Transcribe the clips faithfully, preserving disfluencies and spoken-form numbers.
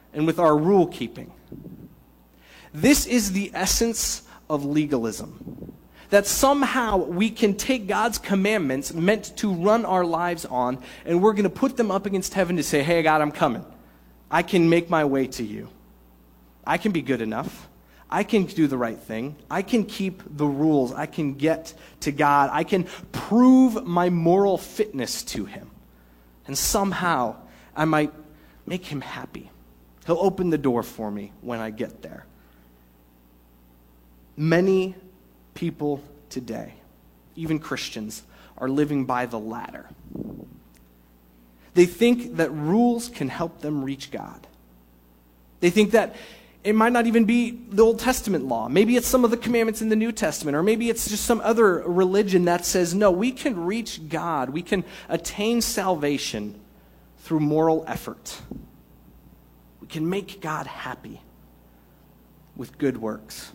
and with our rule keeping. This is the essence of legalism. That somehow we can take God's commandments meant to run our lives on, and we're going to put them up against heaven to say, hey, God, I'm coming. I can make my way to you. I can be good enough. I can do the right thing. I can keep the rules. I can get to God. I can prove my moral fitness to him. And somehow I might make him happy. He'll open the door for me when I get there. Many people today, even Christians, are living by the latter. They think that rules can help them reach God. They think that it might not even be the Old Testament law. Maybe it's some of the commandments in the New Testament, or maybe it's just some other religion that says, no, we can reach God. We can attain salvation through moral effort. We can make God happy with good works.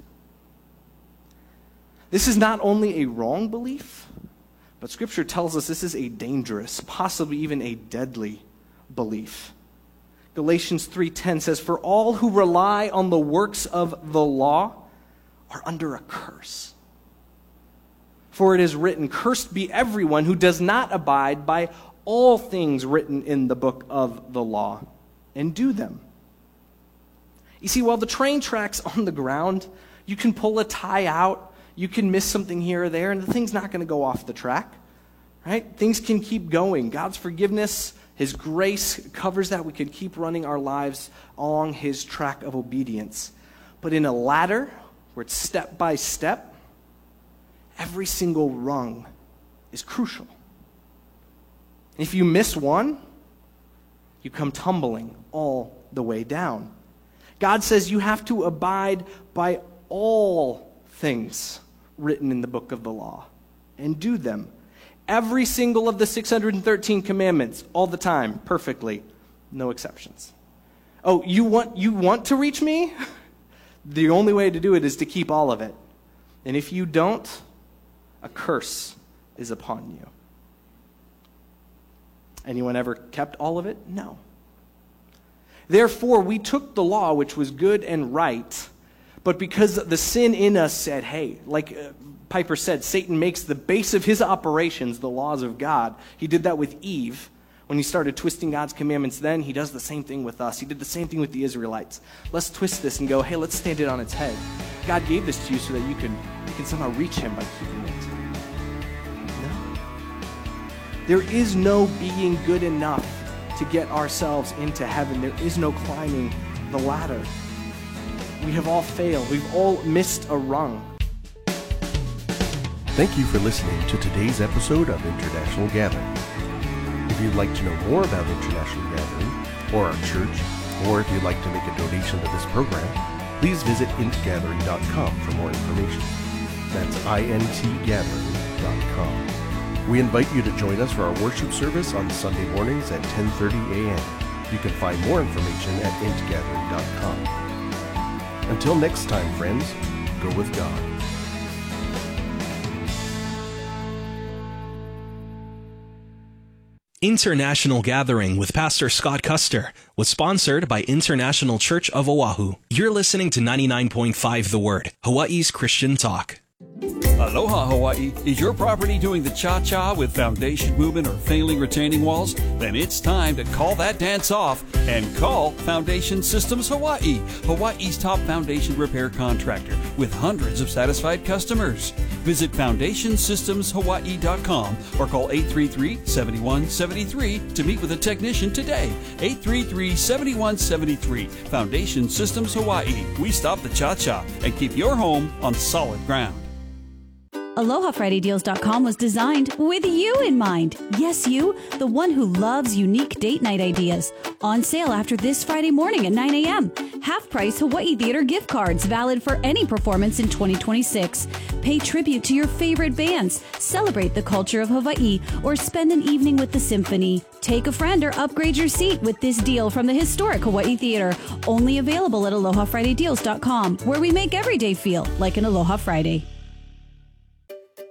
This is not only a wrong belief, but Scripture tells us this is a dangerous, possibly even a deadly belief. Galatians three ten says, for all who rely on the works of the law are under a curse. For it is written, cursed be everyone who does not abide by all things written in the book of the law and do them. You see, while the train track's on the ground, you can pull a tie out, you can miss something here or there, and the thing's not going to go off the track, right? Things can keep going. God's forgiveness, his grace covers that. We can keep running our lives along his track of obedience. But in a ladder, where it's step by step, every single rung is crucial. If you miss one, you come tumbling all the way down. God says you have to abide by all things written in the book of the law and do them. Every single of the six hundred thirteen commandments, all the time, perfectly, no exceptions. Oh, you want you want to reach me? The only way to do it is to keep all of it. And if you don't, a curse is upon you. Anyone ever kept all of it? No. Therefore, we took the law, which was good and right, but because the sin in us said, hey, like uh, Piper said, Satan makes the base of his operations the laws of God. He did that with Eve. When he started twisting God's commandments then, he does the same thing with us. He did the same thing with the Israelites. Let's twist this and go, hey, let's stand it on its head. God gave this to you so that you can, you can somehow reach him by keeping it. No. There is no being good enough to get ourselves into heaven. There is no climbing the ladder. We have all failed. We've all missed a rung. Thank you for listening to today's episode of International Gathering. If you'd like to know more about International Gathering, or our church, or if you'd like to make a donation to this program, please visit int gathering dot com for more information. That's int gathering dot com. We invite you to join us for our worship service on Sunday mornings at ten thirty a.m. You can find more information at int gathering dot com. Until next time, friends, go with God. International Gathering with Pastor Scott Custer was sponsored by International Church of Oahu. You're listening to ninety-nine point five The Word, Hawaii's Christian talk. Aloha Hawaii. Is your property doing the cha-cha with foundation movement or failing retaining walls? Then it's time to call that dance off and call Foundation Systems Hawaii, Hawaii's top foundation repair contractor with hundreds of satisfied customers. Visit foundation systems hawaii dot com or call eight three three, seven one seven three to meet with a technician today. eight three three, seven one seven three. Foundation Systems Hawaii. We stop the cha-cha and keep your home on solid ground. Aloha Friday Deals dot com was designed with you in mind. Yes, you, the one who loves unique date night ideas. On sale after this Friday morning at nine a.m. Half-price Hawaii Theater gift cards valid for any performance in twenty twenty-six. Pay tribute to your favorite bands, celebrate the culture of Hawaii, or spend an evening with the symphony. Take a friend or upgrade your seat with this deal from the historic Hawaii Theater. Only available at Aloha Friday Deals dot com, where we make every day feel like an Aloha Friday.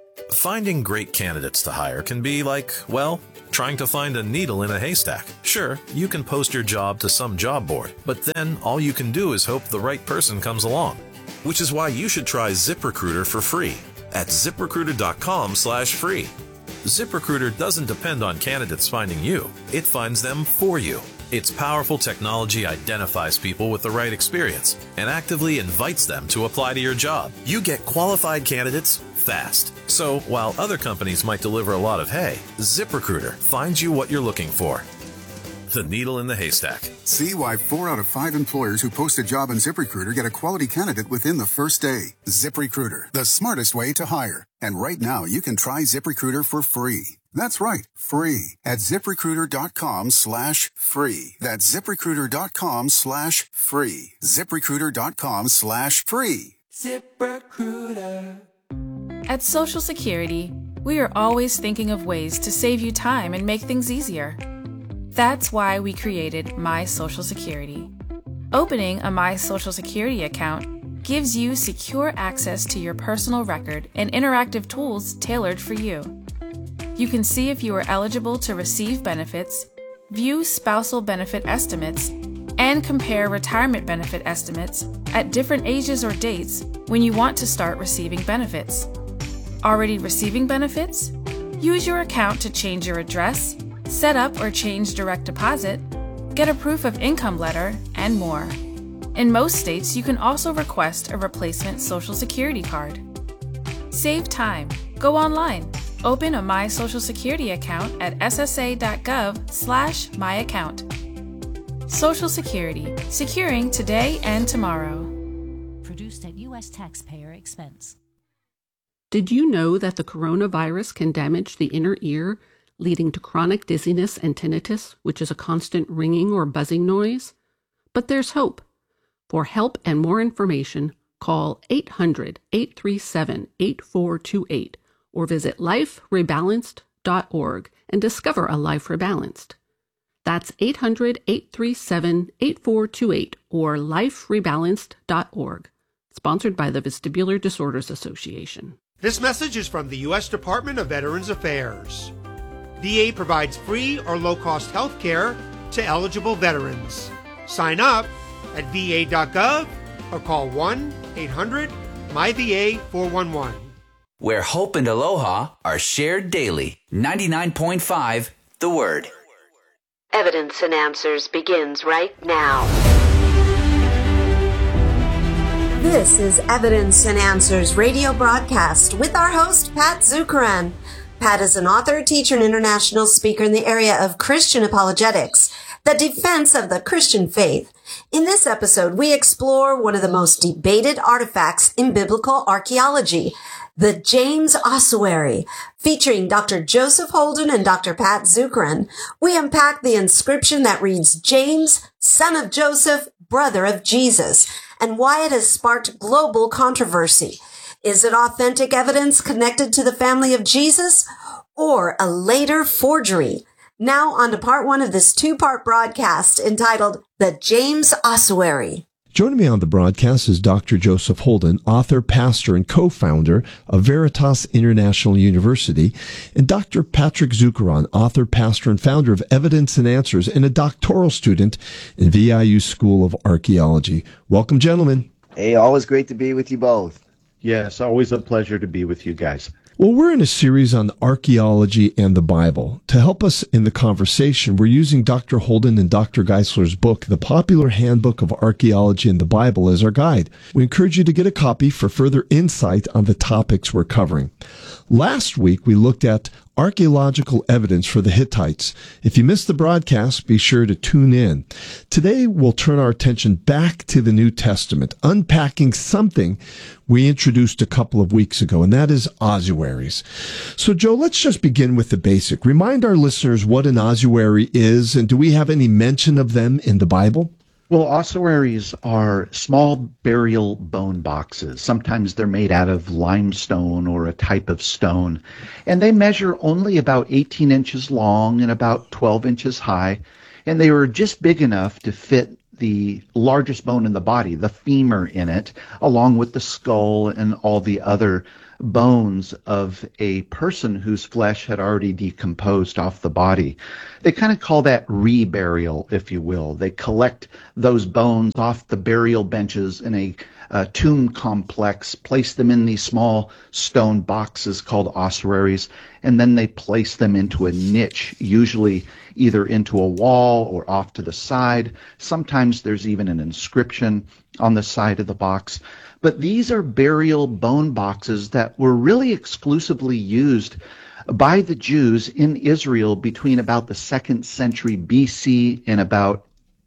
Finding great candidates to hire can be like, well, trying to find a needle in a haystack. Sure, you can post your job to some job board, but then all you can do is hope the right person comes along. Which is why you should try ZipRecruiter for free at ZipRecruiter.com slash free. ZipRecruiter doesn't depend on candidates finding you. It finds them for you. Its powerful technology identifies people with the right experience and actively invites them to apply to your job. You get qualified candidates fast. So while other companies might deliver a lot of hay, ZipRecruiter finds you what you're looking for. The needle in the haystack. See why four out of five employers who post a job on ZipRecruiter get a quality candidate within the first day. ZipRecruiter, the smartest way to hire. And right now, you can try ZipRecruiter for free. That's right, free at ZipRecruiter.com slash free. That's ZipRecruiter.com slash free. ZipRecruiter.com slash free. ZipRecruiter. At Social Security, we are always thinking of ways to save you time and make things easier. That's why we created My Social Security. Opening a My Social Security account gives you secure access to your personal record and interactive tools tailored for you. You can see if you are eligible to receive benefits, view spousal benefit estimates, and compare retirement benefit estimates at different ages or dates when you want to start receiving benefits. Already receiving benefits? Use your account to change your address, set up or change direct deposit, get a proof of income letter, and more. In most states, you can also request a replacement Social Security card. Save time. Go online. Open a My Social Security account at ssa.gov slash myaccount. Social Security. Securing today and tomorrow. Produced at U S taxpayer expense. Did you know that the coronavirus can damage the inner ear, leading to chronic dizziness and tinnitus, which is a constant ringing or buzzing noise? But there's hope. For help and more information, call eight hundred, eight three seven, eight four two eight or visit life rebalanced dot org and discover a life rebalanced. That's eight hundred, eight three seven, eight four two eight or life rebalanced dot org. Sponsored by the Vestibular Disorders Association. This message is from the U S Department of Veterans Affairs. V A provides free or low-cost health care to eligible veterans. Sign up at V A dot gov or call one eight hundred M Y V A four one one. Where hope and aloha are shared daily. ninety-nine point five The Word. Evidence and Answers begins right now. This is Evidence and Answers radio broadcast with our host, Pat Zukeran. Pat is an author, teacher, and international speaker in the area of Christian apologetics, the defense of the Christian faith. In this episode, we explore one of the most debated artifacts in biblical archaeology, the James Ossuary. Featuring Doctor Joseph Holden and Doctor Pat Zukeran, we unpack the inscription that reads, James, son of Joseph, brother of Jesus, and why it has sparked global controversy. Is it authentic evidence connected to the family of Jesus or a later forgery? Now on to part one of this two-part broadcast entitled The James Ossuary. Joining me on the broadcast is Doctor Joseph Holden, author, pastor, and co-founder of Veritas International University, and Doctor Patrick Zukeran, author, pastor, and founder of Evidence and Answers, and a doctoral student in V I U School of Archaeology. Welcome, gentlemen. Hey, always great to be with you both. Yes, always a pleasure to be with you guys. Well, we're in a series on archaeology and the Bible. To help us in the conversation, we're using Doctor Holden and Doctor Geisler's book, The Popular Handbook of Archaeology and the Bible, as our guide. We encourage you to get a copy for further insight on the topics we're covering. Last week, we looked at archaeological evidence for the Hittites. If you missed the broadcast, be sure to tune in. Today, we'll turn our attention back to the New Testament, unpacking something we introduced a couple of weeks ago, and that is ossuaries. So, Joe, let's just begin with the basic. Remind our listeners what an ossuary is, and do we have any mention of them in the Bible? Well, ossuaries are small burial bone boxes. Sometimes they're made out of limestone or a type of stone, and they measure only about eighteen inches long and about twelve inches high, and they were just big enough to fit the largest bone in the body, the femur in it, along with the skull and all the other bones of a person whose flesh had already decomposed off the body. They kind of call that reburial, if you will. They collect those bones off the burial benches in a uh, tomb complex, place them in these small stone boxes called ossuaries, and then they place them into a niche, usually either into a wall or off to the side. Sometimes there's even an inscription on the side of the box. But these are burial bone boxes that were really exclusively used by the Jews in Israel between about the second century B C and about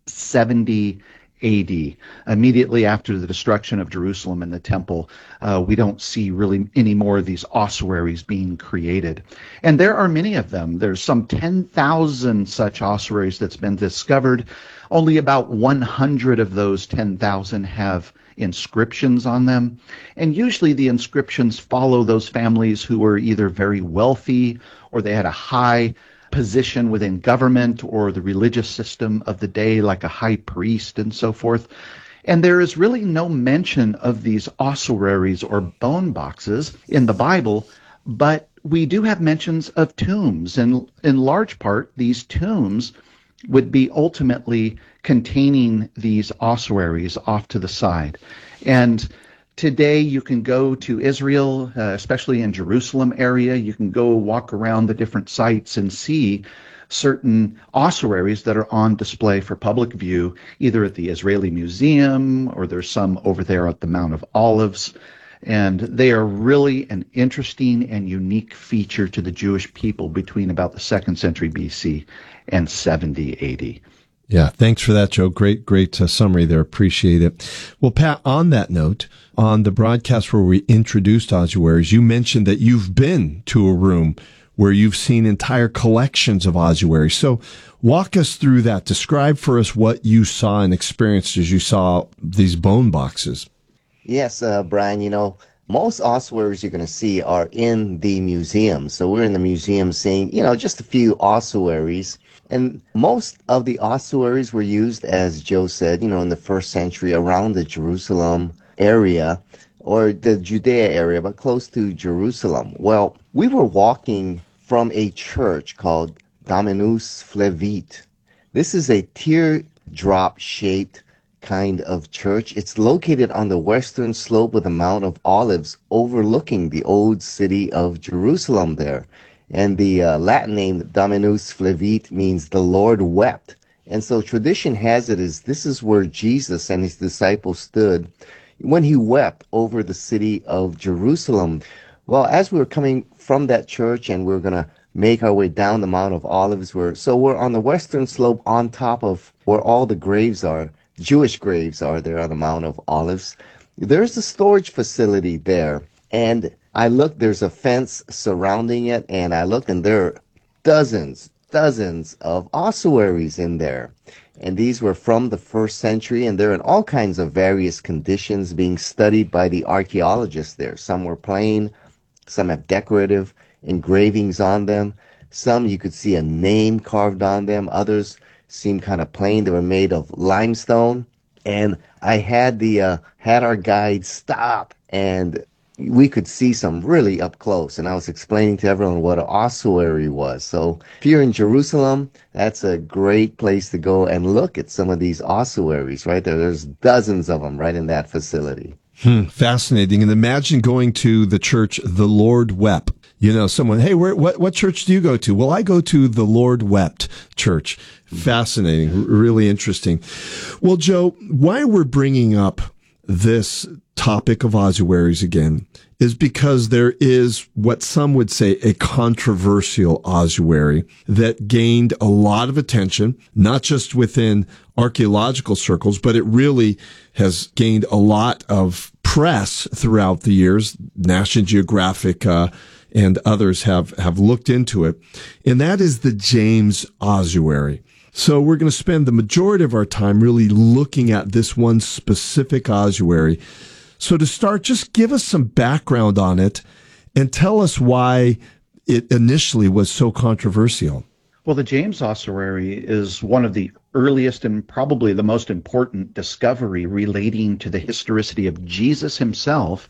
seventy A D. Immediately after the destruction of Jerusalem and the temple, uh, we don't see really any more of these ossuaries being created. And there are many of them. There's some ten thousand such ossuaries that's been discovered. Only about one hundred of those ten thousand have inscriptions on them. And usually the inscriptions follow those families who were either very wealthy or they had a high position within government or the religious system of the day, like a high priest and so forth. And there is really no mention of these ossuaries or bone boxes in the Bible, but we do have mentions of tombs. And in large part, these tombs would be ultimately containing these ossuaries off to the side. And today you can go to Israel, uh, especially in Jerusalem area, you can go walk around the different sites and see certain ossuaries that are on display for public view, either at the Israeli Museum or there's some over there at the Mount of Olives. And they are really an interesting and unique feature to the Jewish people between about the second century B C and seventy A D. Yeah, thanks for that, Joe. Great, great uh, summary there. Appreciate it. Well, Pat, on that note, on the broadcast where we introduced ossuaries, you mentioned that you've been to a room where you've seen entire collections of ossuaries. So walk us through that. Describe for us what you saw and experienced as you saw these bone boxes. Yes, uh, Brian, you know, most ossuaries you're going to see are in the museum. So we're in the museum seeing, you know, just a few ossuaries. And most of the ossuaries were used, as Joe said, you know, in the first century around the Jerusalem area or the Judea area, but close to Jerusalem. Well, we were walking from a church called Dominus Flevit. This is a teardrop-shaped kind of church. It's located on the western slope of the Mount of Olives, overlooking the old city of Jerusalem there. And the uh, Latin name Dominus Flevit means the Lord wept. And so tradition has it is this is where Jesus and his disciples stood when he wept over the city of Jerusalem. Well, as we were coming from that church and we we're going to make our way down the Mount of Olives, we're, so we're on the western slope on top of where all the graves are, Jewish graves are there on the Mount of Olives. There's a storage facility there. And I looked, there's a fence surrounding it, and I looked, and there are dozens, dozens of ossuaries in there. And these were from the first century, and they're in all kinds of various conditions being studied by the archaeologists there. Some were plain, some have decorative engravings on them. Some you could see a name carved on them. Others seem kind of plain. They were made of limestone. And I had the uh, had our guide stop, and we could see some really up close, and I was explaining to everyone what an ossuary was. So if you're in Jerusalem, that's a great place to go and look at some of these ossuaries right there. There's dozens of them right in that facility. Hmm, fascinating. And imagine going to the church, the Lord Wept. You know, someone, hey, where, what, what church do you go to? Well, I go to the Lord Wept church. Fascinating. R- really interesting. Well, Joe, why we're bringing up this topic of ossuaries again is because there is what some would say a controversial ossuary that gained a lot of attention, not just within archaeological circles, but it really has gained a lot of press throughout the years. National Geographic uh, and others have, have looked into it, and that is the James Ossuary. So we're going to spend the majority of our time really looking at this one specific ossuary. So to start, just give us some background on it and tell us why it initially was so controversial. Well, the James Ossuary is one of the earliest and probably the most important discovery relating to the historicity of Jesus himself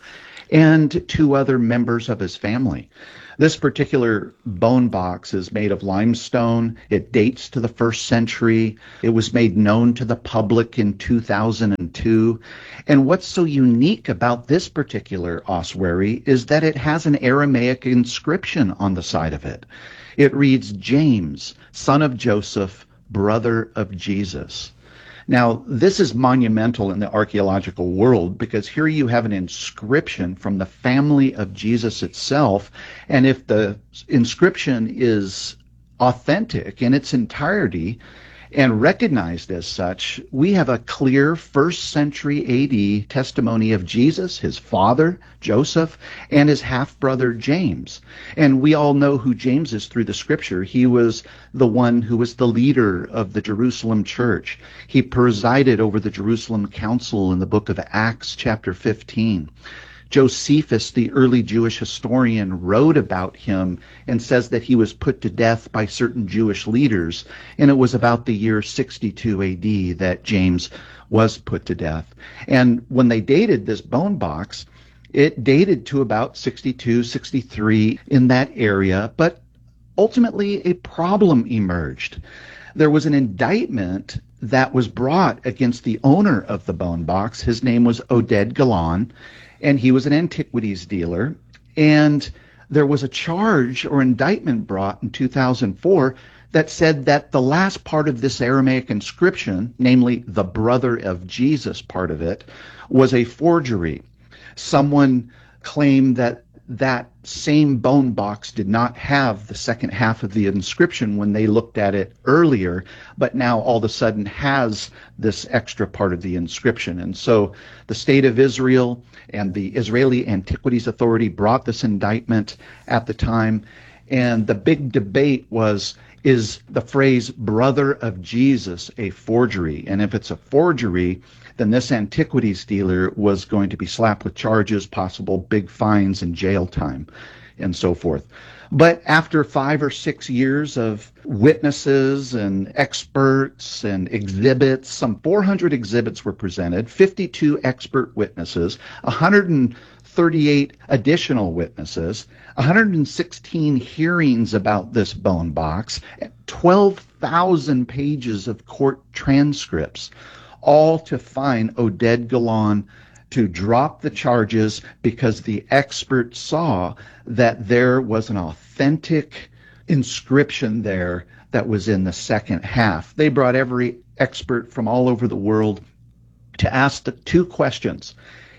and two other members of his family. This particular bone box is made of limestone. It dates to the first century. It was made known to the public in two thousand two. And what's so unique about this particular ossuary is that it has an Aramaic inscription on the side of it. It reads, James, son of Joseph, brother of Jesus. Now, this is monumental in the archaeological world because here you have an inscription from the family of Jesus itself, and if the inscription is authentic in its entirety and recognized as such, we have a clear first century A D testimony of Jesus, his father, Joseph, and his half-brother, James. And we all know who James is through the scripture. He was the one who was the leader of the Jerusalem church. He presided over the Jerusalem council in the book of Acts, chapter fifteen. Josephus, the early Jewish historian, wrote about him and says that he was put to death by certain Jewish leaders, and it was about the year sixty-two A D that James was put to death. And when they dated this bone box, it dated to about sixty-two, sixty-three in that area, but ultimately a problem emerged. There was an indictment that was brought against the owner of the bone box. His name was Oded Galan, and he was an antiquities dealer. And there was a charge or indictment brought in two thousand four that said that the last part of this Aramaic inscription, namely the brother of Jesus part of it, was a forgery. Someone claimed that that same bone box did not have the second half of the inscription when they looked at it earlier, but now all of a sudden has this extra part of the inscription. And so the state of Israel and the Israeli Antiquities Authority brought this indictment at the time, and the big debate was, is the phrase brother of Jesus a forgery? And if it's a forgery, then this antiquities dealer was going to be slapped with charges, possible big fines and jail time, and so forth. But after five or six years of witnesses and experts and exhibits, some four hundred exhibits were presented, fifty-two expert witnesses, one hundred thirty-eight additional witnesses, one hundred sixteen hearings about this bone box, twelve thousand pages of court transcripts, all to find Oded Galan to drop the charges because the experts saw that there was an authentic inscription there that was in the second half. They brought every expert from all over the world to ask the two questions.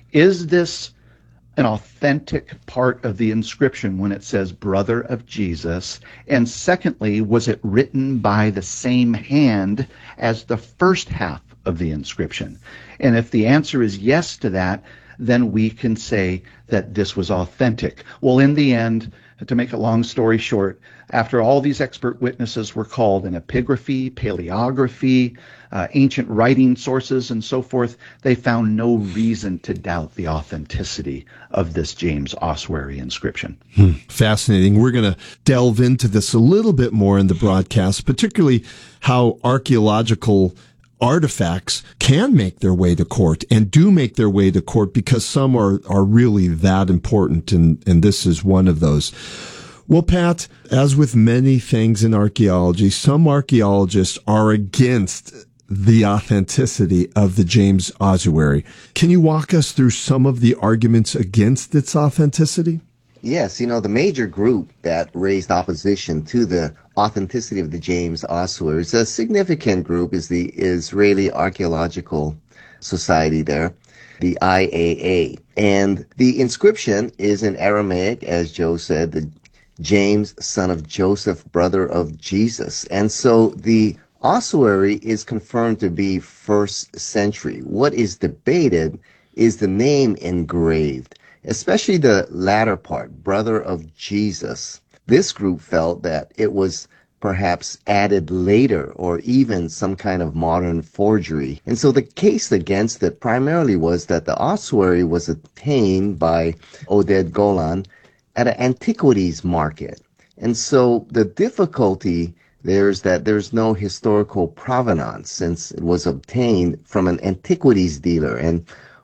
Is this an authentic part of the inscription when it says brother of Jesus? And secondly, was it written by the same hand as the first half of the inscription? And if the answer is yes to that, then we can say that this was authentic. Well, in the end, to make a long story short, after all these expert witnesses were called in epigraphy, paleography, uh, ancient writing sources, and so forth, they found no reason to doubt the authenticity of this James ossuary inscription. Hmm. Fascinating. We're going to delve into this a little bit more in the broadcast, particularly how archaeological artifacts can make their way to court and do make their way to court because some are, are really that important, and, and this is one of those. Well, Pat, as with many things in archaeology, some archaeologists are against the authenticity of the James ossuary. Can you walk us through some of the arguments against its authenticity? Yes, you know, the major group that raised opposition to the authenticity of the James ossuary, it's a significant group, is the Israeli Archaeological Society there, the I A A. And the inscription is in Aramaic, as Joe said, the James, son of Joseph, brother of Jesus. And so the ossuary is confirmed to be first century. What is debated is the name engraved, especially the latter part, brother of Jesus. This group felt that it was perhaps added later or even some kind of modern forgery. And so the case against it primarily was that the ossuary was obtained by Oded Galan at an antiquities market. And so the difficulty there is that there's no historical provenance since it was obtained from an antiquities dealer. And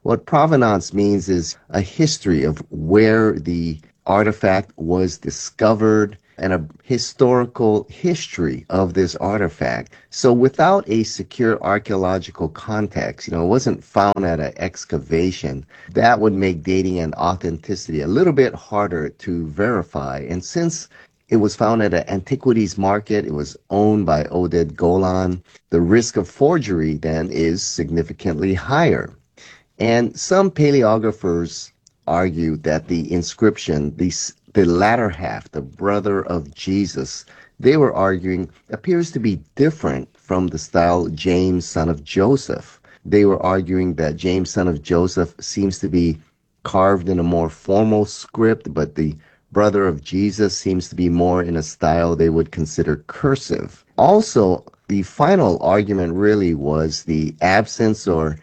What provenance means is a history of where the artifact was discovered and a historical history of this artifact. So without a secure archaeological context, you know, it wasn't found at an excavation, that would make dating and authenticity a little bit harder to verify. And since it was found at an antiquities market, it was owned by Oded Golan, the risk of forgery then is significantly higher. And some paleographers argue that the inscription, the, the latter half, the brother of Jesus, they were arguing appears to be different from the style James, son of Joseph. They were arguing that James, son of Joseph, seems to be carved in a more formal script, but the brother of Jesus seems to be more in a style they would consider cursive. Also, the final argument really was the absence or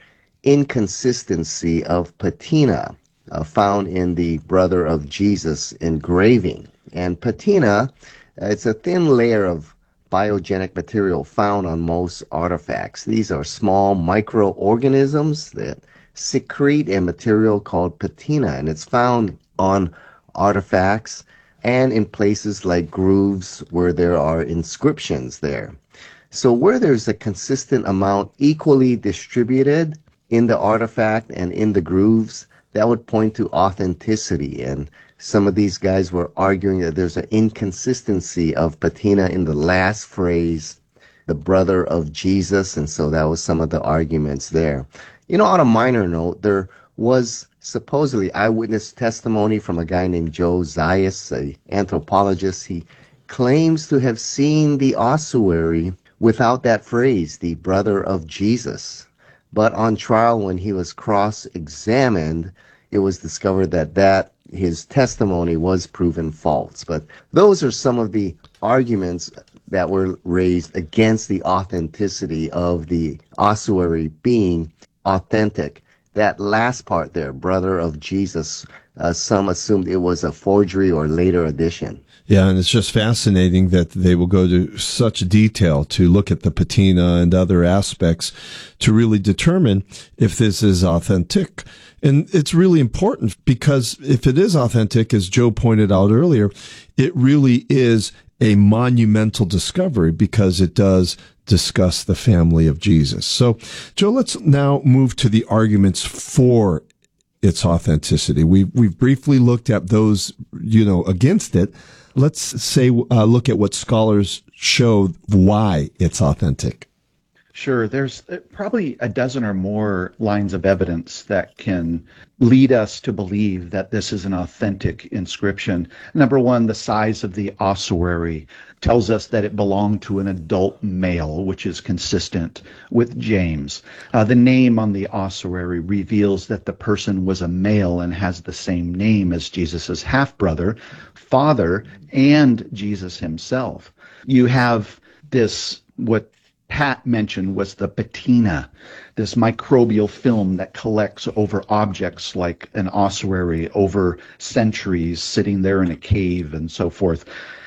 inconsistency of patina uh, found in the brother of Jesus engraving. And patina, uh, it's a thin layer of biogenic material found on most artifacts. These are small microorganisms that secrete a material called patina, and it's found on artifacts and in places like grooves where there are inscriptions there. So where there's a consistent amount equally distributed in the artifact and in the grooves, that would point to authenticity. And some of these guys were arguing that there's an inconsistency of patina in the last phrase, the brother of Jesus, and so that was some of the arguments there. You know, on a minor note, there was supposedly eyewitness testimony from a guy named Joe Zayas, an anthropologist. He claims to have seen the ossuary without that phrase, the brother of Jesus. But on trial, when he was cross-examined, it was discovered that that his testimony was proven false. But those are some of the arguments that were raised against the authenticity of the ossuary being authentic. That last part there, brother of Jesus, uh, some assumed it was a forgery or later addition. Yeah, and it's just fascinating that they will go to such detail to look at the patina and other aspects to really determine if this is authentic. And it's really important because if it is authentic, as Joe pointed out earlier, it really is a monumental discovery because it does discuss the family of Jesus. So, Joe, let's now move to the arguments for its authenticity. We've, we've briefly looked at those, you know, against it. Let's say, uh, look at what scholars show why it's authentic. Sure. There's probably a dozen or more lines of evidence that can lead us to believe that this is an authentic inscription. Number one, the size of the ossuary tells us that it belonged to an adult male, which is consistent with James. Uh, the name on the ossuary reveals that the person was a male and has the same name as Jesus' half-brother, father, and Jesus himself. You have this, what Pat mentioned was the patina, this microbial film that collects over objects like an ossuary over centuries, sitting there in a cave and so forth.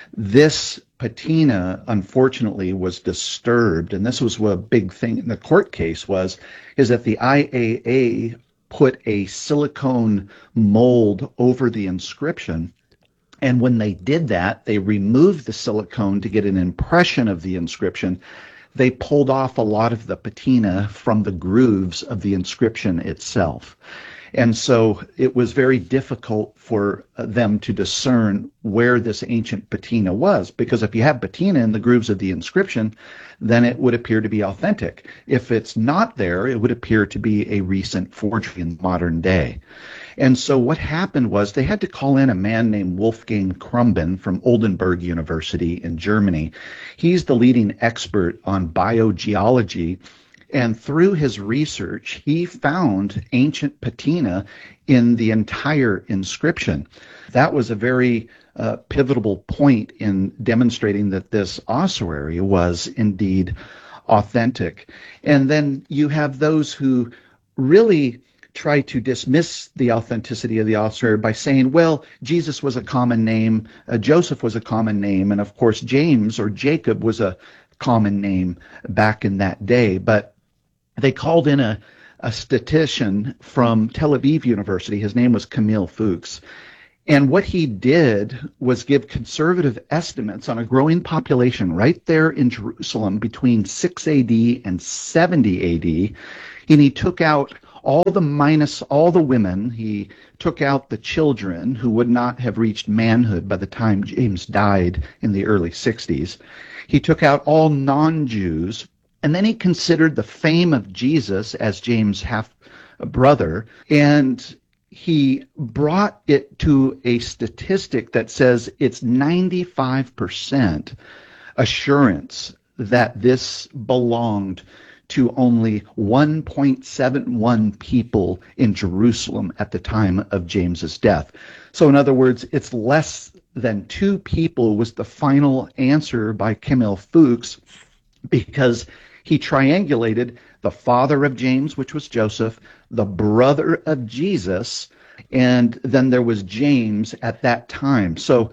This patina, unfortunately, was disturbed, and this was what a big thing in the court case was, is that the I A A put a silicone mold over the inscription. And when they did that, they removed the silicone to get an impression of the inscription. They pulled off a lot of the patina from the grooves of the inscription itself. And so it was very difficult for them to discern where this ancient patina was, because if you have patina in the grooves of the inscription, then it would appear to be authentic. If it's not there, it would appear to be a recent forgery in modern day. And so what happened was they had to call in a man named Wolfgang Krumben from Oldenburg University in Germany. He's the leading expert on biogeology. And through his research, he found ancient patina in the entire inscription. That was a very uh, pivotal point in demonstrating that this ossuary was indeed authentic. And then you have those who really try to dismiss the authenticity of the ossuary by saying, well, Jesus was a common name, uh, Joseph was a common name, and of course James or Jacob was a common name back in that day. But they called in a, a statistician from Tel Aviv University. His name was Camille Fuchs. And what he did was give conservative estimates on a growing population right there in Jerusalem between six A D and seventy A D. And he took out all the minus all the women. He took out the children who would not have reached manhood by the time James died in the early sixties. He took out all non-Jews. And then he considered the fame of Jesus as James' half-brother, and he brought it to a statistic that says it's ninety-five percent assurance that this belonged to only one point seven one people in Jerusalem at the time of James's death. So in other words, it's less than two people was the final answer by Camille Fuchs, because he triangulated the father of James, which was Joseph, the brother of Jesus, and then there was James at that time. So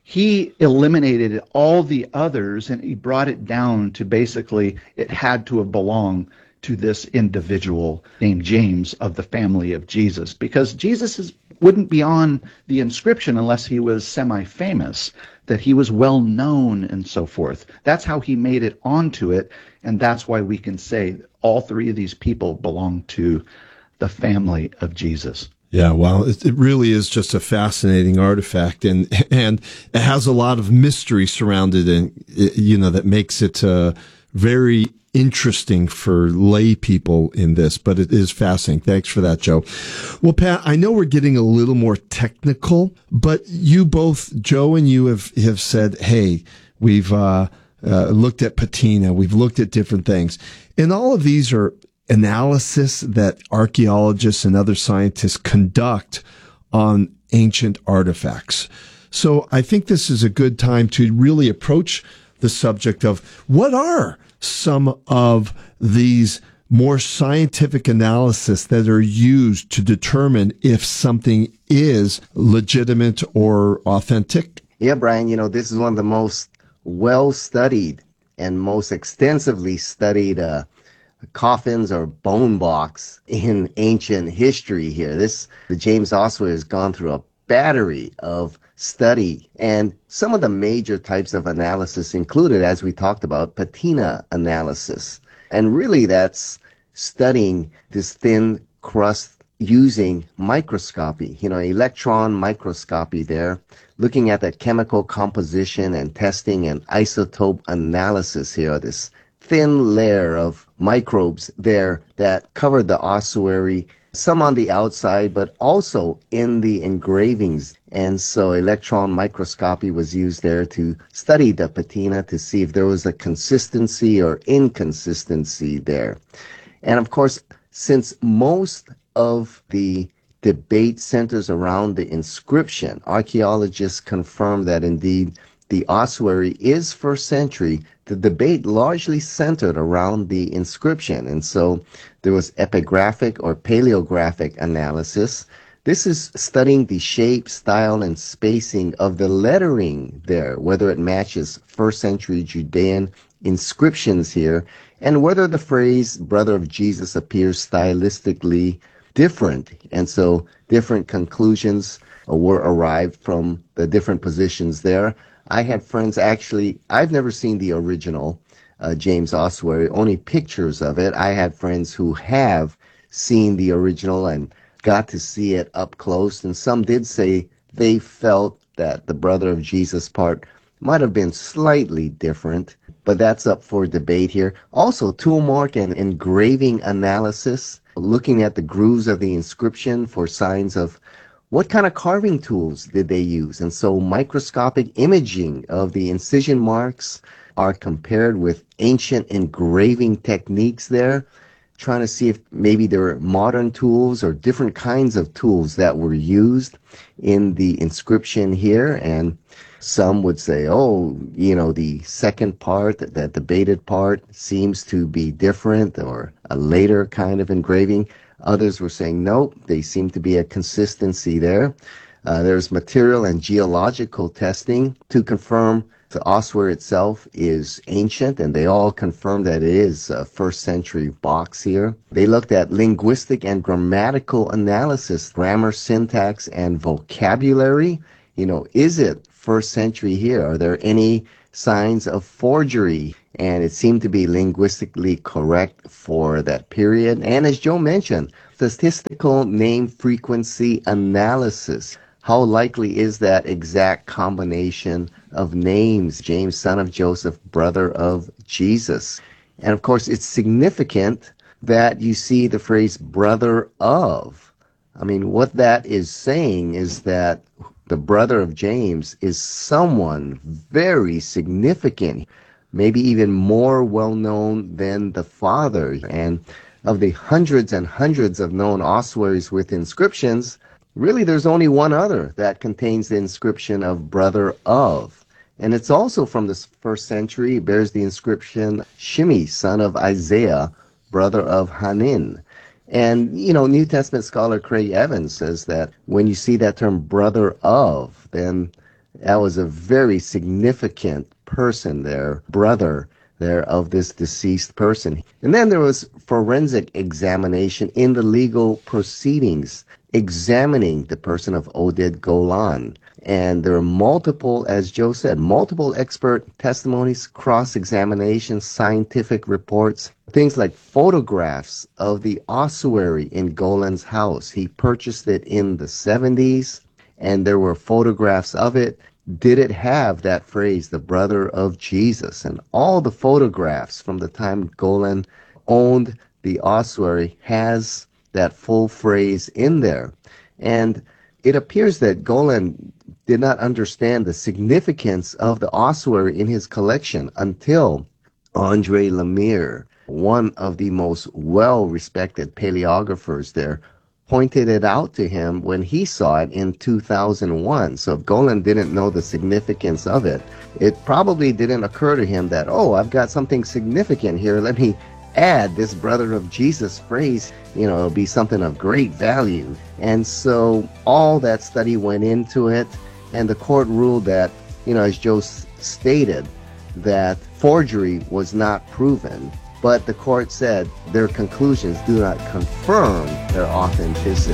he eliminated all the others, and he brought it down to basically it had to have belonged to this individual named James of the family of Jesus, because Jesus is, wouldn't be on the inscription unless he was semi-famous, that he was well known and so forth. That's how he made it onto it, and that's why we can say all three of these people belong to the family of Jesus. Yeah, well, it, it really is just a fascinating artifact, and and it has a lot of mystery surrounded, and you know that makes it uh, very interesting for lay people in this. But it is fascinating. Thanks for that, Joe. Well, Pat, I know we're getting a little more technical, but you both, Joe and you, have have said, hey, we've uh, uh, looked at patina, we've looked at different things, and all of these are analysis that archaeologists and other scientists conduct on ancient artifacts. So I think this is a good time to really approach the subject of what are some of these more scientific analysis that are used to determine if something is legitimate or authentic. Yeah, Brian, you know, this is one of the most well-studied and most extensively studied uh, coffins or bone box in ancient history here. This, the James Ossuary has gone through a battery of study, and some of the major types of analysis included, as we talked about, patina analysis. And really that's studying this thin crust using microscopy, you know, electron microscopy there, looking at the chemical composition and testing and isotope analysis here, this thin layer of microbes there that covered the ossuary, some on the outside, but also in the engravings. And so electron microscopy was used there to study the patina to see if there was a consistency or inconsistency there. And of course, since most of the debate centers around the inscription, archaeologists confirm that indeed the ossuary is first century. The debate largely centered around the inscription, and so there was epigraphic or paleographic analysis. This is studying the shape, style, and spacing of the lettering there, whether it matches first century Judean inscriptions here, and whether the phrase brother of Jesus appears stylistically different. And so different conclusions were arrived from the different positions there. I had friends, actually, I've never seen the original uh, James Ossuary, only pictures of it. I had friends who have seen the original and got to see it up close, and some did say they felt that the brother of Jesus part might have been slightly different, but that's up for debate here. Also, tool mark and engraving analysis, looking at the grooves of the inscription for signs of what kind of carving tools did they use? And so microscopic imaging of the incision marks are compared with ancient engraving techniques there, trying to see if maybe there were modern tools or different kinds of tools that were used in the inscription here. And some would say, oh, you know, the second part, that debated part seems to be different or a later kind of engraving. Others were saying, nope, they seem to be a consistency there. Uh, there's material and geological testing to confirm The ossuary itself is ancient, and they all confirm that it is a first century box here. They looked at linguistic and grammatical analysis, grammar, syntax, and vocabulary. You know, is it first century here? Are there any signs of forgery? And it seemed to be linguistically correct for that period. And as Joe mentioned, statistical name frequency analysis. How likely is that exact combination of names? James, son of Joseph, brother of Jesus. And of course, it's significant that you see the phrase brother of. I mean, what that is saying is that the brother of James is someone very significant, maybe even more well-known than the father. And of the hundreds and hundreds of known ossuaries with inscriptions, really there's only one other that contains the inscription of brother of. And it's also from the first century. It bears the inscription Shimei, son of Isaiah, brother of Hanin. And, you know, New Testament scholar Craig Evans says that when you see that term brother of, then that was a very significant person there, brother there of this deceased person. And then there was forensic examination in the legal proceedings, examining the person of Oded Golan. And there are multiple, as Joe said, multiple expert testimonies, cross-examinations, scientific reports, things like photographs of the ossuary in Golan's house. He purchased it in the seventies, and there were photographs of it. Did it have that phrase, the brother of Jesus? And all the photographs from the time Golan owned the ossuary has that full phrase in there. And it appears that Golan did not understand the significance of the ossuary in his collection until Andre Lemire, one of the most well-respected paleographers there, pointed it out to him when he saw it in two thousand one. So if Golan didn't know the significance of it, it probably didn't occur to him that, oh, I've got something significant here. Let me add this brother of Jesus phrase. You know, it'll be something of great value. And so all that study went into it, and the court ruled that, you know, as Joe s- stated, that forgery was not proven. But the court said their conclusions do not confirm their authenticity.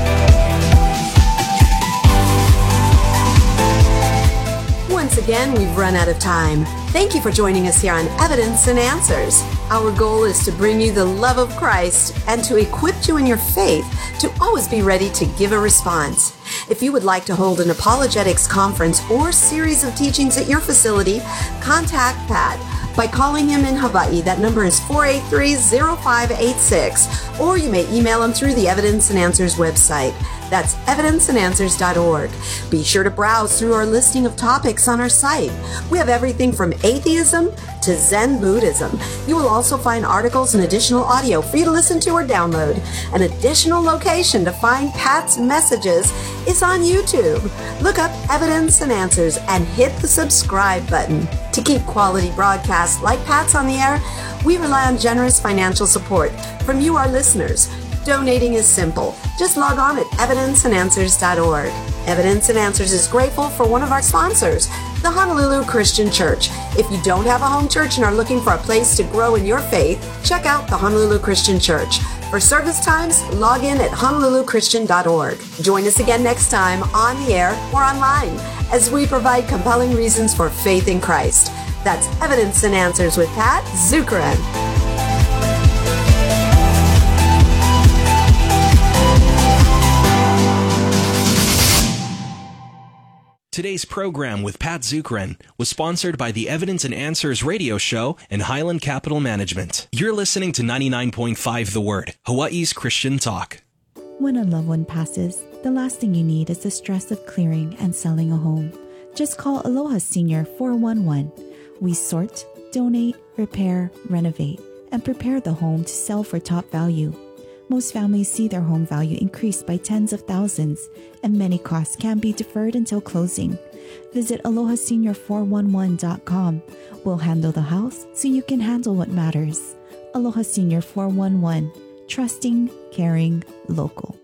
Once again, we've run out of time. Thank you for joining us here on Evidence and Answers. Our goal is to bring you the love of Christ and to equip you in your faith to always be ready to give a response. If you would like to hold an apologetics conference or series of teachings at your facility, contact Pat by calling him in Hawaii. That number is four eight three, zero five eight six, or you may email him through the Evidence and Answers website. That's evidence and answers dot org. Be sure to browse through our listing of topics on our site. We have everything from atheism to Zen Buddhism. You will also find articles and additional audio for you to listen to or download. An additional location to find Pat's messages is on YouTube. Look up Evidence and Answers and hit the subscribe button. To keep quality broadcasts like Pat's on the air, we rely on generous financial support from you, our listeners. Donating is simple. Just log on at evidence and answers dot org. Evidence and Answers is grateful for one of our sponsors, the Honolulu Christian Church. If you don't have a home church and are looking for a place to grow in your faith, check out the Honolulu Christian Church. For service times, log in at honolulu christian dot org. Join us again next time on the air or online as we provide compelling reasons for faith in Christ. That's Evidence and Answers with Pat Zukeran. Today's program with Pat Zukeran was sponsored by the Evidence and Answers radio show and Highland Capital Management. You're listening to ninety-nine point five The Word, Hawaii's Christian talk. When a loved one passes, the last thing you need is the stress of clearing and selling a home. Just call Aloha Senior four one one. We sort, donate, repair, renovate, and prepare the home to sell for top value. Most families see their home value increase by tens of thousands, and many costs can be deferred until closing. Visit aloha senior four one one dot com. We'll handle the house so you can handle what matters. Aloha Senior four one one. Trusting, caring, local.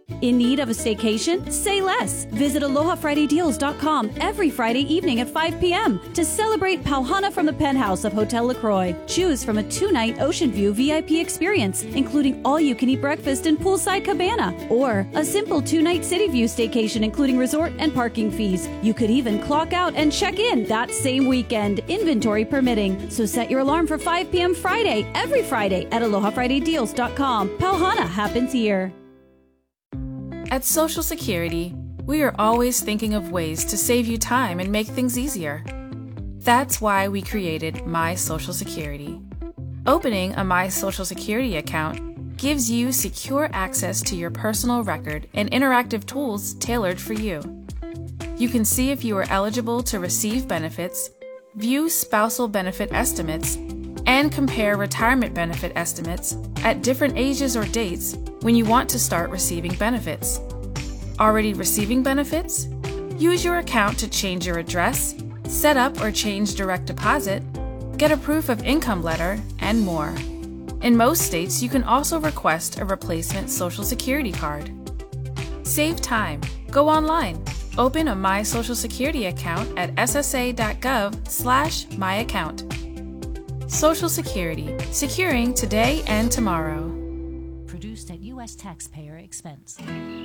In need of a staycation? Say less. Visit aloha friday deals dot com every Friday evening at five p.m. to celebrate Pauhana from the penthouse of Hotel LaCroix. Choose from a two-night Ocean View V I P experience, including all-you-can-eat breakfast and poolside cabana, or a simple two-night City View staycation, including resort and parking fees. You could even clock out and check in that same weekend, inventory permitting. So set your alarm for five p.m. Friday, every Friday at aloha friday deals dot com. Pauhana happens here. At Social Security, we are always thinking of ways to save you time and make things easier. That's why we created My Social Security. Opening a My Social Security account gives you secure access to your personal record and interactive tools tailored for you. You can see if you are eligible to receive benefits, view spousal benefit estimates, and compare retirement benefit estimates at different ages or dates when you want to start receiving benefits. Already receiving benefits? Use your account to change your address, set up or change direct deposit, get a proof of income letter, and more. In most states, you can also request a replacement Social Security card. Save time. Go online. Open a My Social Security account at s s a dot gov slash my account. Social Security, securing today and tomorrow. Produced at U S taxpayer expense.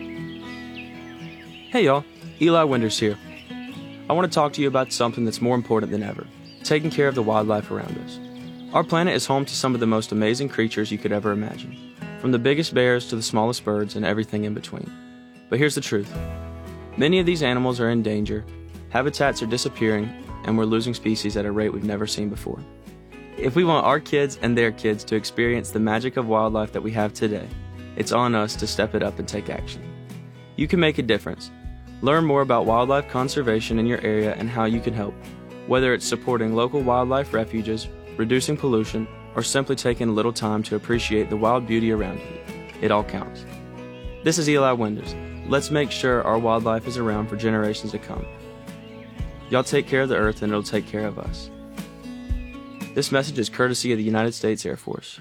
Hey y'all, Eli Winters here. I want to talk to you about something that's more important than ever, taking care of the wildlife around us. Our planet is home to some of the most amazing creatures you could ever imagine, from the biggest bears to the smallest birds and everything in between. But here's the truth. Many of these animals are in danger, habitats are disappearing, and we're losing species at a rate we've never seen before. If we want our kids and their kids to experience the magic of wildlife that we have today, it's on us to step it up and take action. You can make a difference. Learn more about wildlife conservation in your area and how you can help, whether it's supporting local wildlife refuges, reducing pollution, or simply taking a little time to appreciate the wild beauty around you. It all counts. This is Eli Winters. Let's make sure our wildlife is around for generations to come. Y'all take care of the earth and it'll take care of us. This message is courtesy of the United States Air Force.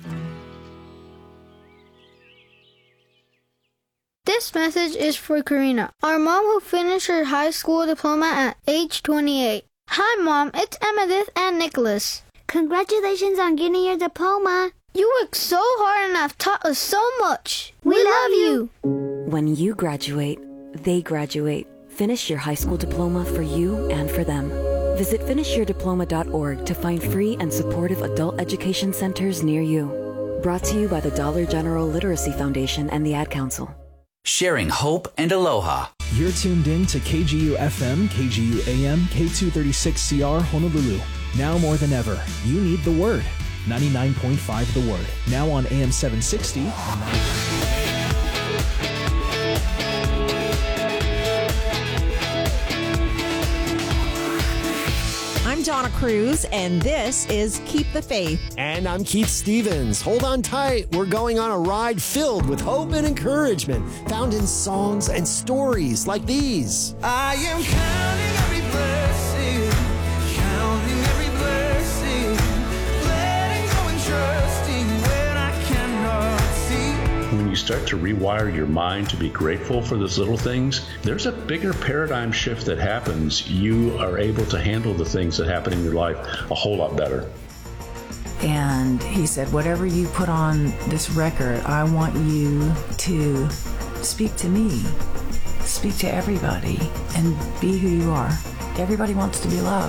This message is for Karina, our mom who finished her high school diploma at age twenty-eight. Hi Mom, it's Emmettith and Nicholas. Congratulations on getting your diploma. You worked so hard and have taught us so much. We, we love you. When you graduate, they graduate. Finish your high school diploma for you and for them. Visit finish your diploma dot org to find free and supportive adult education centers near you. Brought to you by the Dollar General Literacy Foundation and the Ad Council. Sharing hope and aloha. You're tuned in to K G U F M, K G U A M, K two thirty-six C R Honolulu. Now more than ever, you need the Word. ninety-nine point five The Word. Now on A M seven sixty. I'm Donna Cruz, and this is Keep the Faith. And I'm Keith Stevens. Hold on tight. We're going on a ride filled with hope and encouragement, found in songs and stories like these. I am counting every blessing, counting every blessing, letting go and trusting when I cannot see. When you start to rewire your mind to be grateful for those little things, there's a bigger paradigm shift that happens. You are able to handle the things that happen in your life a whole lot better. And he said, whatever you put on this record, I want you to speak to me, speak to everybody, and be who you are. Everybody wants to be loved.